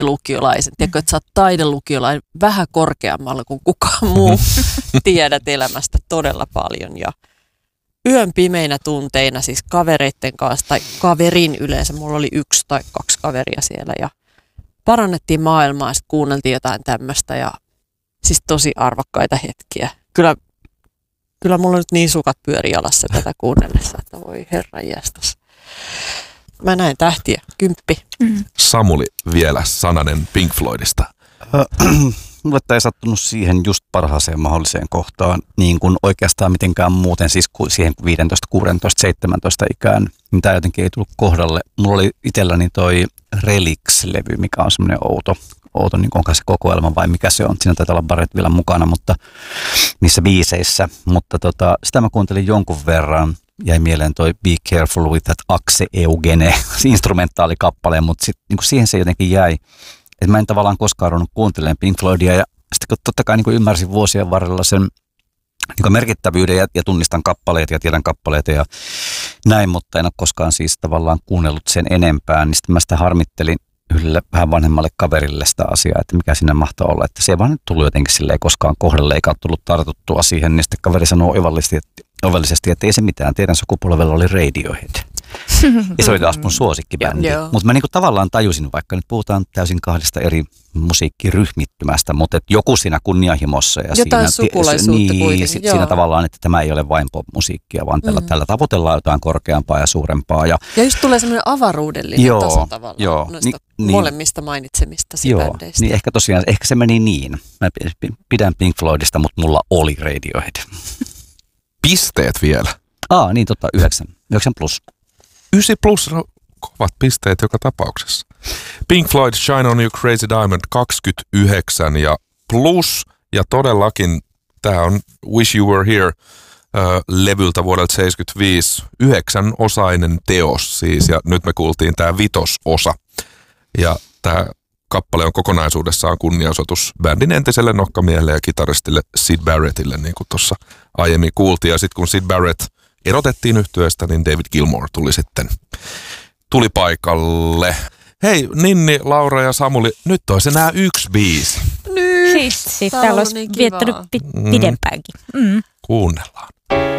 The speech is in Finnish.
taidelukiolaisen. Tiedätkö, että sä oot taidelukiolainen vähän korkeammalla kuin kukaan muu. Tiedät elämästä todella paljon ja yön pimeinä tunteina siis kavereitten kanssa tai kaverin yleensä. Mulla oli 1 tai 2 kaveria siellä ja parannettiin maailmaa ja sitten kuunneltiin jotain tämmöistä ja siis tosi arvokkaita hetkiä. Kyllä mulla nyt niin sukat pyöri jalassa tätä kuunnellessa, että voi herranjestas. Mä näen tähtiä, 10. Samuli vielä sananen Pink Floydista. Mulle tämä ei sattunut siihen just parhaaseen mahdolliseen kohtaan, niin kuin oikeastaan mitenkään muuten, siis siihen 15, 16, 17 ikään, mitä jotenkin ei tullut kohdalle. Mulla oli itselläni toi Relics-levy, mikä on semmoinen outo niin onko se kokoelma vai mikä se on. Siinä taitaa olla Barrett vielä mukana, mutta niissä biiseissä. Mutta sitä mä kuuntelin jonkun verran. Jäi mieleen toi Be Careful with that Axe Eugene, se instrumentaalikappale, mutta niin siihen se jotenkin jäi. Että mä en tavallaan koskaan ruvennut kuuntelemaan Pink Floydia ja sitten totta kai niin ymmärsin vuosien varrella sen niin merkittävyyden ja tunnistan kappaleita ja tiedän kappaleita ja näin, mutta en ole koskaan siis tavallaan kuunnellut sen enempää, niin sitten mä sitä harmittelin yhdelle vähän vanhemmalle kaverille sitä asiaa, että mikä siinä mahtoi olla, että se ei vaan nyt tullut jotenkin silleen koskaan kohdalle eikä ole tullut tartuttua siihen, niin sitten kaveri sanoo ovellisesti, että ei se mitään, teidän sukupolvella oli Radiohead. Ja se oli taas mun suosikkibändi. Mutta mä niinku tavallaan tajusin, vaikka nyt puhutaan täysin 2 eri musiikkiryhmittymästä, mutta joku siinä kunnianhimossa. Ja jotain sukulaisuutta kuitenkin. Siinä tavallaan, että tämä ei ole vain pop-musiikkia, vaan tällä tavoitellaan jotain korkeampaa ja suurempaa. Ja just tulee semmoinen avaruudellinen taso tavallaan noista molemmista mainitsemista bändeistä. Niin ehkä se meni niin. Mä pidän Pink Floydista, mutta mulla oli Radiohead. Pisteet vielä. Niin totta, 9 plus. 9 plus, kovat pisteet joka tapauksessa. Pink Floyd, Shine on You Crazy Diamond 29 ja plus. Ja todellakin tämä on Wish You Were Here levyltä vuodelta 75. 9-osainen teos siis ja nyt me kuultiin tämä 5. osa. Ja tämä kappale on kokonaisuudessaan kunnianosoitus bändin entiselle nokkamiehelle ja kitaristille Syd Barrettille, niin kuin tuossa aiemmin kuultiin. Ja sitten kun Syd Barrett erotettiin yhtyeestä, niin David Gilmour tuli paikalle. Hei, Ninni, Laura ja Samuli, nyt olisi enää 1 biisi. Hitsi, täällä olisi niin viettänyt pidempäänkin. Kuunnellaan.